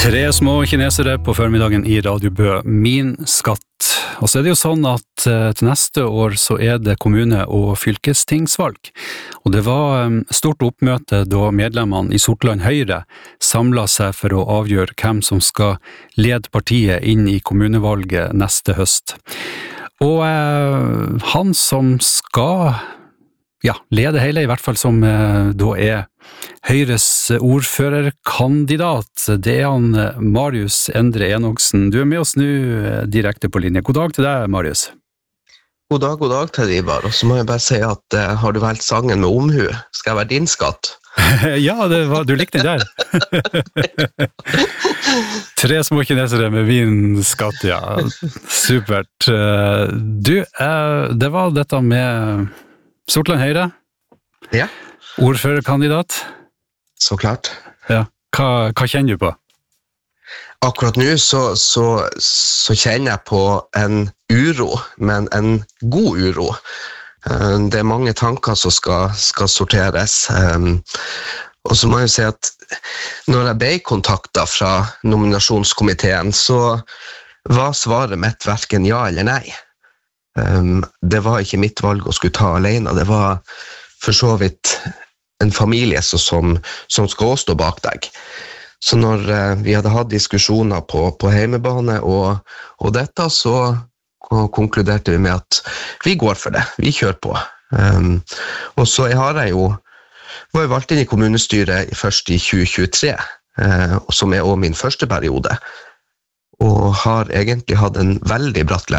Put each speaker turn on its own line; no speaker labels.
Tre små kinesere på formiddagen I Radio Bø, min skatt. Og så det jo sånn at til neste år så det kommune- og fylkestingsvalg. Og det var stort oppmøte da medlemmene I Sortland Høyre samlet seg for å avgjøre hvem som skal lede partiet inn I kommunevalget neste høst. Og han som skal lede hele, I hvert fall som da Høyres ordførerkandidat, det han Marius Endre Enoksen. Du med oss nå direkte på linje. God dag til deg, Marius.
God dag til deg, Ivar. Og så må jeg bare si at har du valgt sangen med omhu? Skal jeg være din skatt?
Ja, du likte den der. Tre små kinesere med min skatt, ja. Supert. Du, det var dette med Sortland Høyre?
Ja.
Ordførerkandidat?
Så klart.
Ja. Hva kjenner du på?
Akkurat nå så kjenner jeg på en uro, men en god uro. Det mange tanker som skal sorteres. Og så må jeg si at når jeg ble kontaktet fra nominasjonskomiteen, så var svaret mitt hverken ja eller nei. Det var ikke mitt valg å skulle ta alene, det var for så vidt en familie som skal stå bak deg. Så når vi hadde hatt diskusjoner på heimebane og dette, så konkluderte vi med at vi går for det, vi kjører på. Og så var jeg valgt inn I kommunestyret først I 2023, som også min første periode, og har egentlig hatt en veldig bratt